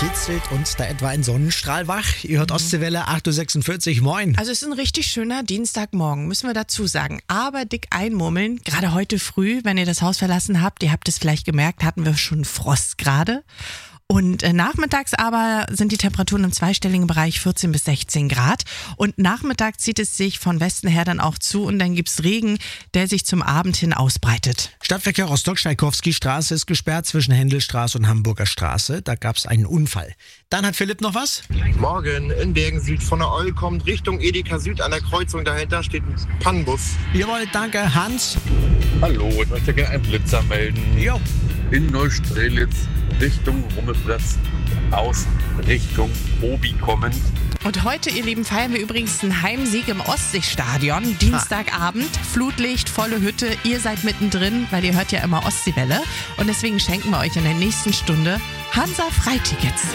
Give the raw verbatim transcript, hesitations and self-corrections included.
kitzelt uns da etwa ein Sonnenstrahl wach. Ihr hört mhm. Ostseewelle acht Uhr sechsundvierzig, moin. Also es ist ein richtig schöner Dienstagmorgen, müssen wir dazu sagen. Aber dick einmurmeln, gerade heute früh, wenn ihr das Haus verlassen habt, ihr habt es vielleicht gemerkt, hatten wir schon Frost gerade. Und äh, nachmittags aber sind die Temperaturen im zweistelligen Bereich vierzehn bis sechzehn Grad. Und nachmittags zieht es sich von Westen her dann auch zu und dann gibt's Regen, der sich zum Abend hin ausbreitet. Stadtverkehr Rostock-Tschaikowski-Straße ist gesperrt zwischen Händelstraße und Hamburger Straße. Da gab's einen Unfall. Dann hat Philipp noch was? Morgen in Bergen Süd von der Eul kommt Richtung Edeka Süd an der Kreuzung. Dahinter steht ein Pannenbus. Jawohl, danke. Hans? Hallo, ich möchte gerne einen Blitzer melden. Jo. In Neustrelitz Richtung Rummelplatz, aus Richtung Obi kommend. Und heute, ihr Lieben, feiern wir übrigens einen Heimsieg im Ostseestadion. Dienstagabend, Flutlicht, volle Hütte. Ihr seid mittendrin, weil ihr hört ja immer Ostseewelle. Und deswegen schenken wir euch in der nächsten Stunde Hansa Freitickets.